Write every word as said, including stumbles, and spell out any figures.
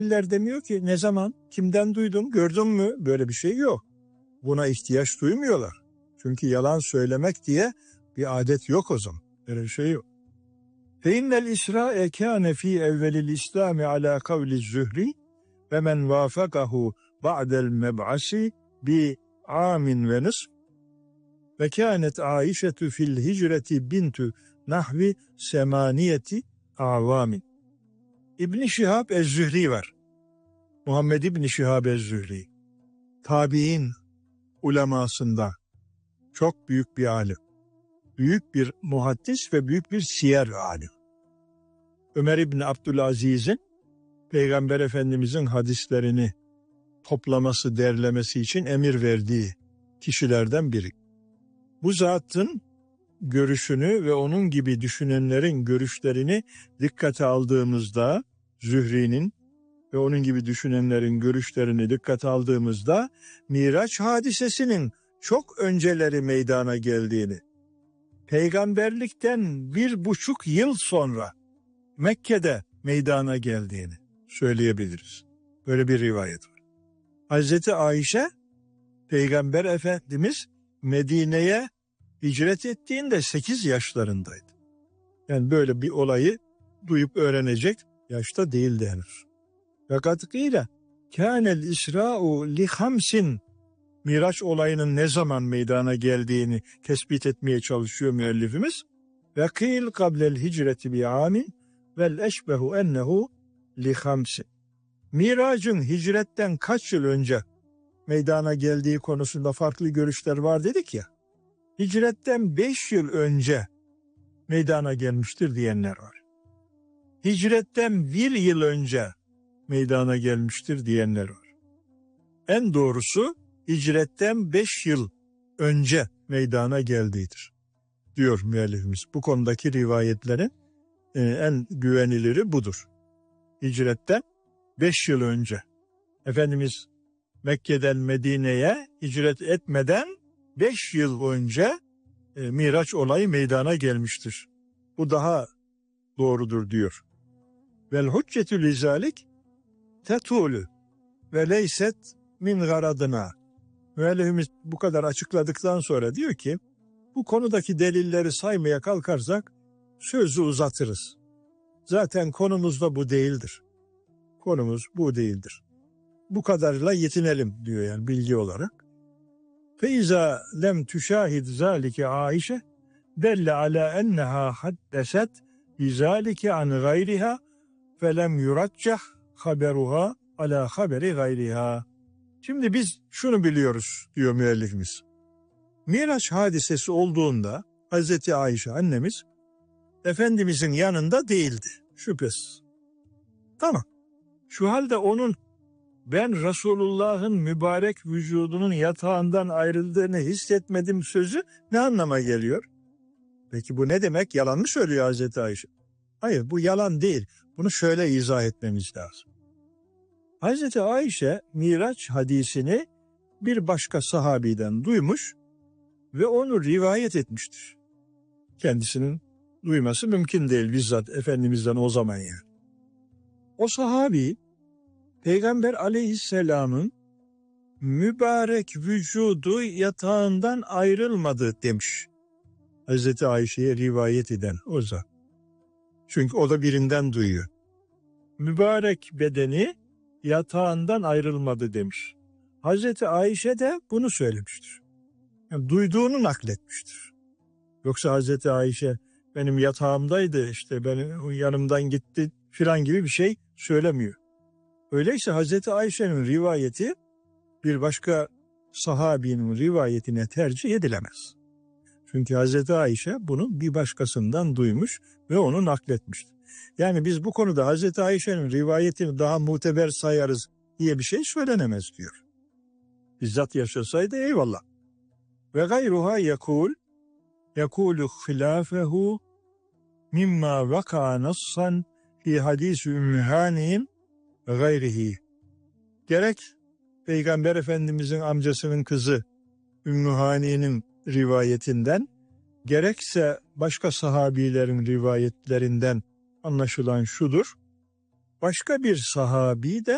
demiyor ki ne zaman, kimden duydum, gördün mü? Böyle bir şey yok. Buna ihtiyaç duymuyorlar. Çünkü yalan söylemek diye bir adet yok o zaman. Böyle bir şey yok. فَاِنَّ الْاِسْرَاءَ كَانَ ف۪ي اَوَّلِ الْاِسْلَامِ عَلَى قَوْلِ الزُّهْرِ وَمَنْ وَافَقَهُ بَعْدَ الْمَبْعَسِ بِعَامٍ وَنِصْفٍ وَكَانَتْ عَائِشَةُ فِي الْهِجْرَةِ بِنْتُ نَحْوِ سَمَانِيَةِ عَوَامٍ. İbn-i Şihab ez-Zühri var. Muhammed İbn-i Şihab ez-Zühri. Tabi'in ulemasında çok büyük bir alim. Büyük bir muhaddis ve büyük bir siyer alim. Ömer İbni Abdülaziz'in Peygamber Efendimizin hadislerini toplaması, derlemesi için emir verdiği kişilerden biri. Bu zatın görüşünü ve onun gibi düşünenlerin görüşlerini dikkate aldığımızda, Zühri'nin ve onun gibi düşünenlerin görüşlerini dikkate aldığımızda Miraç hadisesinin çok önceleri meydana geldiğini, peygamberlikten bir buçuk yıl sonra Mekke'de meydana geldiğini söyleyebiliriz. Böyle bir rivayet var. Hazreti Ayşe, Peygamber Efendimiz Medine'ye hicret ettiğinde sekiz yaşlarındaydı. Yani böyle bir olayı duyup öğrenecek yaşta değildi henüz. Fakat kâle kânel isra'u li hamsin, Miraç olayının ne zaman meydana geldiğini tespit etmeye çalışıyor müellifimiz. Ve kîl kablel hicreti bi amin vel eşbehu ennehu li hamsin. Miracın hicretten kaç yıl önce meydana geldiği konusunda farklı görüşler var dedik ya. Hicretten beş yıl önce meydana gelmiştir diyenler var. Hicretten bir yıl önce meydana gelmiştir diyenler var. En doğrusu hicretten beş yıl önce meydana geldiğidir diyor müellifimiz. Bu konudaki rivayetlerin en güveniliri budur. Hicretten beş yıl önce. Efendimiz Mekke'den Medine'ye hicret etmeden beş yıl önce e, Miraç olayı meydana gelmiştir. Bu daha doğrudur diyor. Vel hüccetü lizalik tetulü ve leyset min garadına. Müellifimiz bu kadar açıkladıktan sonra diyor ki, bu konudaki delilleri saymaya kalkarsak sözü uzatırız. Zaten konumuz da bu değildir. Konumuz bu değildir. Bu kadarıyla yetinelim diyor yani bilgi olarak. فَاِذَا لَمْ تُشَاهِدْ ذَٰلِكَ عَائِشَةً دَلَّ عَلَى اَنَّهَا حَدَّسَتْ بِذَٰلِكَ عَنْ غَيْرِهَا فَلَمْ يُرَجَّحْ خَبَرُهَا عَلَى خَبَرِ غَيْرِهَا. Şimdi biz şunu biliyoruz diyor müellifimiz. Miraç hadisesi olduğunda Hazreti Ayşe annemiz Efendimizin yanında değildi. Şüphesiz. Tamam. Şu halde onun ben Resulullah'ın mübarek vücudunun yatağından ayrıldığını hissetmedim sözü ne anlama geliyor? Peki bu ne demek? Yalan mı söylüyor Hazreti Ayşe? Hayır, bu yalan değil. Bunu şöyle izah etmemiz lazım. Hazreti Ayşe Miraç hadisini bir başka sahabiden duymuş ve onu rivayet etmiştir. Kendisinin duyması mümkün değil bizzat Efendimiz'den o zaman yani. O sahabi Peygamber aleyhisselamın mübarek vücudu yatağından ayrılmadı demiş. Hazreti Ayşe'ye rivayet eden o zat. Çünkü o da birinden duyuyor. Mübarek bedeni yatağından ayrılmadı demiş. Hazreti Ayşe de bunu söylemiştir. Yani duyduğunu nakletmiştir. Yoksa Hazreti Ayşe benim yatağımdaydı işte benim yanımdan gitti filan gibi bir şey söylemiyor. Öyleyse Hazreti Ayşe'nin rivayeti bir başka sahabinin rivayetine tercih edilemez. Çünkü Hazreti Ayşe bunu bir başkasından duymuş ve onu nakletmiştir. Yani biz bu konuda Hazreti Ayşe'nin rivayetini daha muteber sayarız diye bir şey söylenemez diyor. Bizzat yaşasaydı eyvallah. Ve gayruha yekul, yekulu hilafehu mimma vaka nassan fi hadis-i Ümmühani'in ve gayrihi. Gerek Peygamber Efendimizin amcasının kızı Ümmühani'nin rivayetinden, gerekse başka sahabilerin rivayetlerinden anlaşılan şudur. Başka bir sahabi de